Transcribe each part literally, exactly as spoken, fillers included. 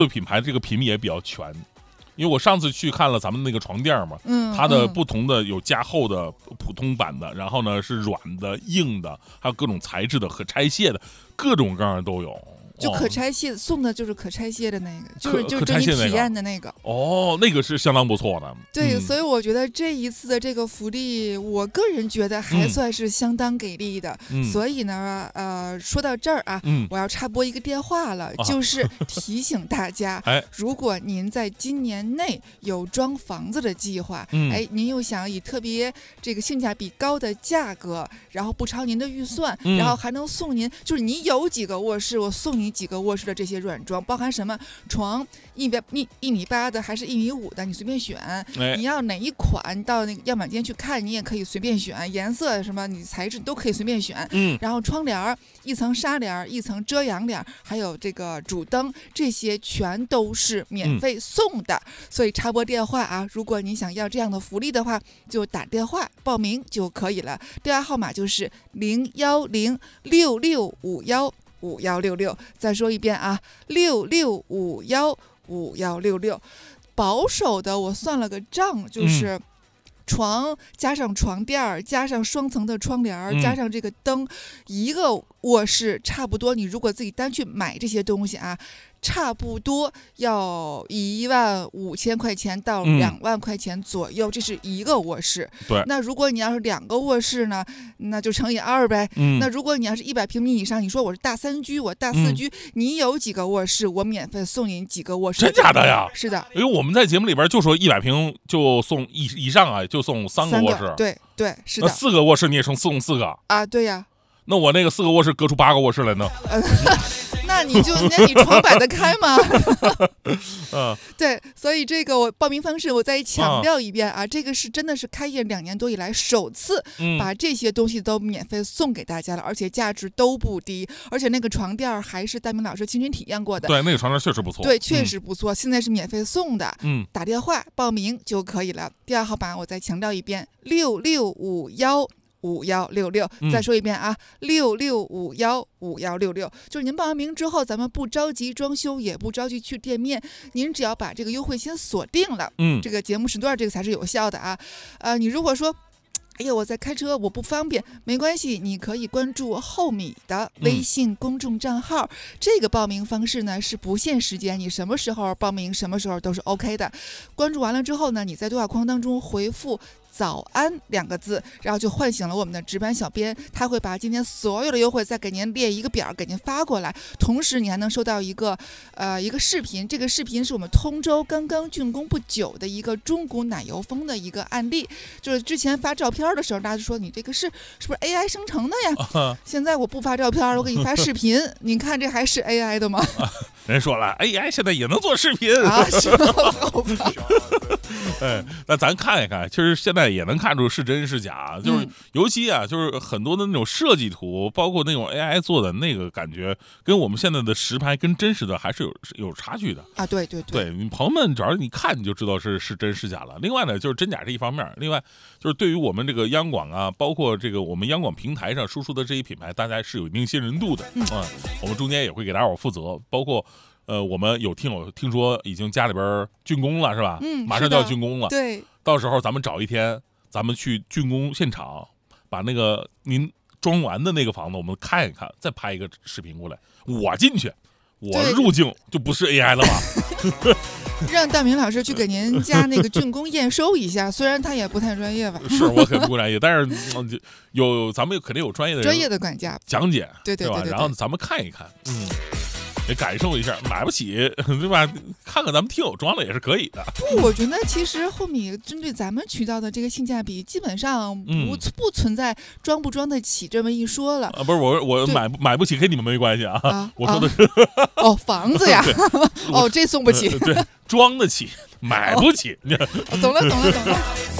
这个品牌这个品也比较全。因为我上次去看了咱们那个床垫嘛， 嗯， 它的不同的有加厚的、普通版的，然后呢是软的、硬的，还有各种材质的、可拆卸的，各种各样的都有。 就可拆卸送的就是可拆卸的那个，就是就是给你体验的那个。 哦，那个是相当不错的。 对， 嗯、 所以我觉得这一次的这个福利，我个人觉得还算是相当给力的。 嗯、 所以呢，呃，说到这儿啊， 嗯、 我要插播一个电话了， 啊、 就是提醒大家， 哎， 如果您在今年内有装房子的计划， 嗯、 哎，您又想以特别这个性价比高的价格，然后不超您的预算， 嗯、 然后还能送您，就是你有几个卧室，我送你几个卧室的这些。些软装包含什么？床一米一一米八的还是一米五的，你随便选。 哎、 你要哪一款，到那个样板间去看，你也可以随便选，颜色什么，你材质都可以随便选。 嗯， 然后窗帘一层纱帘，一层遮阳帘，还有这个主灯，这些全都是免费送的。嗯、所以插播电话啊，如果你想要这样的福利的话，就打电话报名就可以了。电话号码就是零幺零六六五幺。五幺六六，再说一遍啊，六六五幺五幺六六。保守的，我算了个账，就是床加上床垫加上双层的窗帘、嗯、加上这个灯，一个卧室差不多。你如果自己单去买这些东西啊，差不多要一万五千块钱到两万块钱左右，嗯、这是一个卧室。 对。 那如果你要是两个卧室呢，那就乘以二呗。 嗯。 那如果你要是一百平米以上，你说我是大三居，我大四居，嗯、你有几个卧室，我免费送你几个卧室。 真假的呀？ 是的。 因为我们在节目里边就说一百平就送以以上啊，就送三个卧室。 对对，是的。 那四个卧室你也送送四个啊？对呀。 那我那个四个卧室隔出八个卧室来呢？ 呃那你就那你床摆得开吗？ 嗯， 对，所以这个我报名方式我再强调一遍啊，啊这个是真的是开业两年多以来首次把这些东西都免费送给大家了，嗯、而且价值都不低，而且那个床垫还是大明老师亲身体验过的。 对，那个床垫确实不错。 对，确实不错，嗯、现在是免费送的。 嗯， 打电话报名就可以了。电话号码我再强调一遍：六六五幺。五幺六六，再说一遍啊，六六五幺五幺六六，就是您报完名之后，咱们不着急装修，也不着急去店面，您只要把这个优惠先锁定了， 嗯， 这个节目时段这个才是有效的啊。呃，你如果说，哎呀，我在开车，我不方便，没关系，你可以关注厚米的微信公众账号，嗯、这个报名方式呢是不限时间，你什么时候报名，什么时候都是 OK 的。关注完了之后呢，你在对话框当中回复早安两个字，然后就唤醒了我们的值班小编，他会把今天所有的优惠再给您列一个表给您发过来，同时你还能收到一个呃一个视频，这个视频是我们通州刚刚竣工不久的一个中古奶油风的一个案例，就是之前发照片的时候大家就说你这个是是不是 A I 生成的呀、uh huh. 现在我不发照片，我给你发视频您看这还是 A I 的吗、uh, 人说了 A I 现在也能做视频啊，是好吧哎，那咱看一看，其实现在也能看出是真是假，就是尤其啊，就是很多的那种设计图，包括那种 A I 做的那个感觉，跟我们现在的实拍跟真实的还是有有差距的啊。对对对，你朋友们只要你看你就知道是是真是假了。另外呢，就是真假这一方面，另外就是对于我们这个央广啊，包括这个我们央广平台上输出的这些品牌，大家是有一定信任度的啊、嗯。我们中间也会给大伙负责，包括。呃，我们有听友听说已经家里边竣工了，是吧？ 嗯， 马上就要竣工了。 对， 到时候咱们找一天，咱们去竣工现场，把那个您装完的那个房子我们看一看，再拍一个视频过来，我进去，我入境就不是 A I 了吧？ 让大明老师去给您家那个竣工验收一下，虽然他也不太专业吧。 是我肯定不专业，但是、嗯、有咱们肯定有专业的人专业的管家讲解， 对对 对, 对, 对, 对吧？然后咱们看一看，嗯。也感受一下，买不起对吧？看看咱们听友装的也是可以的。 不，我觉得其实后面针对咱们渠道的这个性价比，基本上不、嗯、不存在装不装得起这么一说了。 啊，不是我我买买不起跟你们没关系啊，啊我说的是、 啊、哦房子呀，哦这送不起， 对，装得起，买不起。 哦、懂了懂了懂了。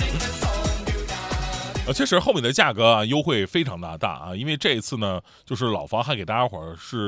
呃，确实后面的价格啊优惠非常的大啊，因为这一次呢，就是老房还给大家伙儿是。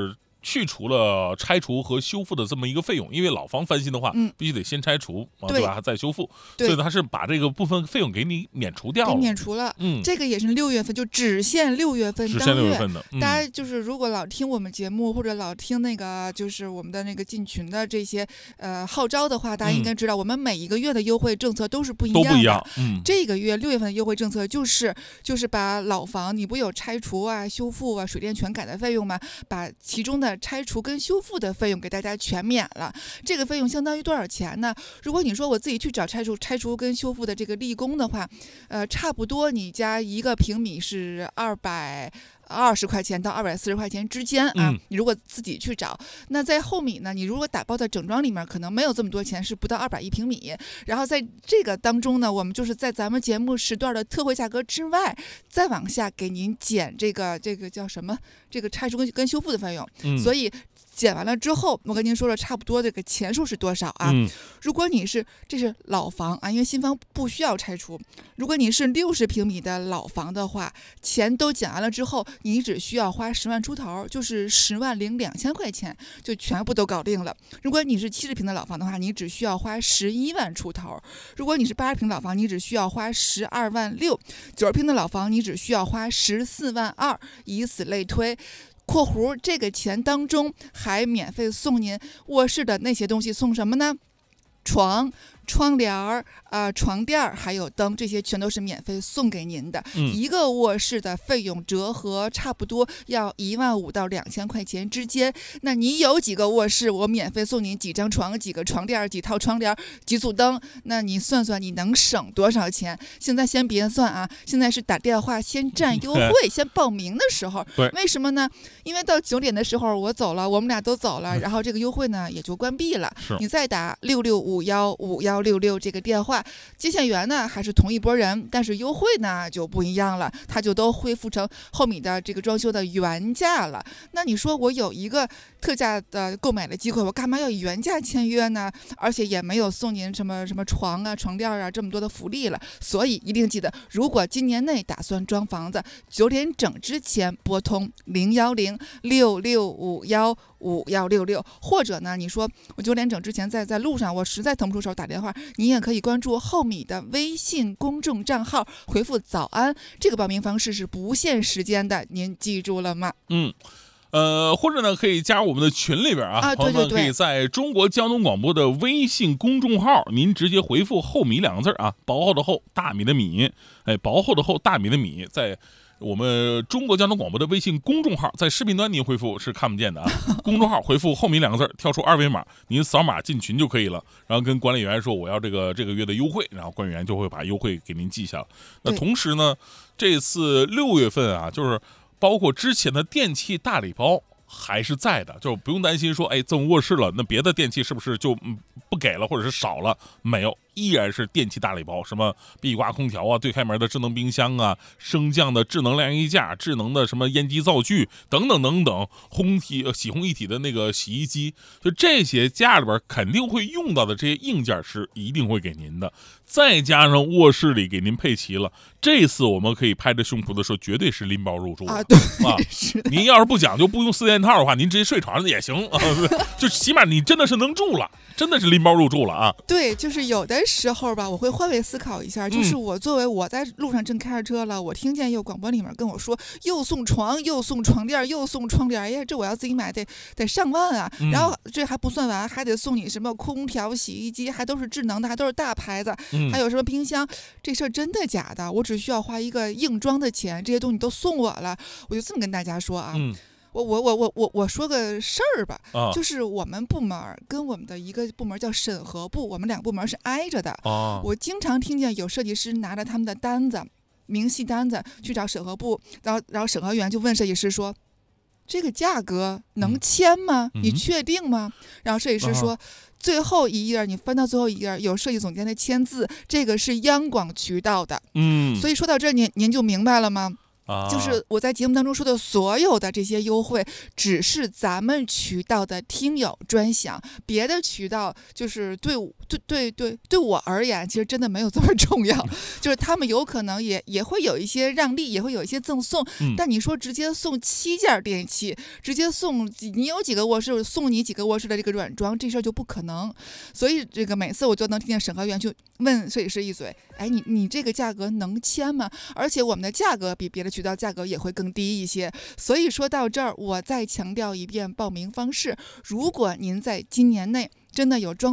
去除了拆除和修复的这么一个费用，因为老房翻新的话， 嗯、 必须得先拆除，啊、 对对吧？再修复， 对， 所以它是把这个部分费用给你免除掉了， 给免除了。 嗯， 这个也是六月份，就只限六月份当月。 只限六月份的。嗯、 大家就是如果老听我们节目，或者老听那个就是我们的那个进群的这些呃号召的话，大家应该知道，我们每一个月的优惠政策都是不一样的。 都不一样。嗯， 这个月六月份的优惠政策就是就是把老房你不有拆除啊、修复啊、水电全改的费用吗？把其中的拆除跟修复的费用给大家全免了。这个费用相当于多少钱呢？如果你说我自己去找拆除、拆除跟修复的这个力工的话，呃，差不多你家一个平米是二百。二十块钱到二百四十块钱之间啊， 嗯、 你如果自己去找，那在后米呢，你如果打包在整装里面，可能没有这么多钱，是不到二百一平米。然后在这个当中呢，我们就是在咱们节目时段的特惠价格之外，再往下给您减这个这个叫什么？这个拆除跟跟修复的费用。 嗯、 所以减完了之后，我跟您说了，差不多这个钱数是多少啊？ 嗯、 如果你是这是老房啊，因为新房不需要拆除。如果你是六十平米的老房的话，钱都减完了之后，你只需要花十万出头，就是十万零两千块钱，就全部都搞定了。如果你是七十平的老房的话，你只需要花十一万出头；如果你是八十平老房，你只需要花十二万六；九十平的老房，你只需要花十四万二，以此类推。括弧这个钱当中还免费送您卧室的那些东西，送什么呢？床、窗帘儿、呃床垫儿还有灯，这些全都是免费送给您的。 嗯、 一个卧室的费用折合差不多要一万五到两千块钱之间。那你有几个卧室，我免费送您几张床、几个床垫、几套窗帘、几组灯。那你算算你能省多少钱？现在先别算啊，现在是打电话先占优惠、先报名的时候。 对， 为什么呢？因为到九点的时候我走了，我们俩都走了，然后这个优惠呢也就关闭了。你再打六六五幺五幺六六这个电话，接线员呢还是同一拨人，但是优惠呢就不一样了，它就都恢复成后米的这个装修的原价了。那你说我有一个特价的购买的机会，我干嘛要以原价签约呢？而且也没有送您什么什么床啊、床垫啊这么多的福利了。所以一定记得，如果今年内打算装房子，九点整之前拨通零幺零六六五幺五幺六六，或者呢，你说我九点整之前在在路上，我实在腾不出手打电话，你也可以关注后米的微信公众账号，回复早安，这个报名方式是不限时间的，您记住了吗？ 嗯。呃，或者呢，可以加入我们的群里边啊， 啊朋友们可以在中国交通广播的微信公众号，您直接回复"后米"两个字啊，薄厚的厚，大米的米，哎，薄厚的厚，大米的米，在我们中国交通广播的微信公众号，在视频端您回复是看不见的啊，公众号回复"后米"两个字，跳出二维码，您扫码进群就可以了，然后跟管理员说我要这个这个月的优惠，然后管理员就会把优惠给您记下了。那同时呢，这次六月份啊，就是包括之前的电器大礼包还是在的，就不用担心说，哎，赠卧室了，那别的电器是不是就嗯不给了，或者是少了？没有，依然是电器大礼包，什么壁挂空调啊、对开门的智能冰箱啊、升降的智能晾衣架、智能的什么烟机灶具等等等等，烘体洗烘一体的那个洗衣机，就这些家里边肯定会用到的这些硬件是一定会给您的。再加上卧室里给您配齐了，这次我们可以拍着胸脯的说，绝对是拎包入住啊！对啊，您要是不讲究不用四件套的话，您直接睡床上也行啊，就起码你真的是能住了，真的是拎包入住了啊！ 对，就是有的时候吧，我会换位思考一下，就是我作为我在路上正开着车了，我听见有广播里面跟我说，又送床，又送床垫，又送窗帘，哎呀，这我要自己买得得上万啊！ 嗯、 然后这还不算完，还得送你什么空调、洗衣机，还都是智能的，还都是大牌子。还有什么冰箱，这事儿真的假的？我只需要花一个硬装的钱，这些东西都送我了。我就这么跟大家说啊， 嗯、 我我我我我我说个事儿吧， 啊、 就是我们部门跟我们的一个部门叫审核部，我们两个部门是挨着的。 啊、 我经常听见有设计师拿着他们的单子，明细单子去找审核部，然后然后审核员就问设计师说，这个价格能签吗？ 嗯、 你确定吗？然后设计师说。啊最后一页，你翻到最后一页有设计总监的签字，这个是央广渠道的。 嗯， 所以说到这儿，您您就明白了吗？ 啊， 就是我在节目当中说的所有的这些优惠，只是咱们渠道的听友专享，别的渠道就是对对对对对我而言，其实真的没有这么重要。就是他们有可能也也会有一些让利，也会有一些赠送， 嗯、 但你说直接送七件电器，直接送你有几个卧室，送你几个卧室的这个软装，这事儿就不可能。所以这个每次我就能听见审核员去问设计师一嘴，哎，你你这个价格能签吗？而且我们的价格比别的渠道价格也会更低一些。所以说到这儿，我再强调一遍报名方式。如果您在今年内真的有装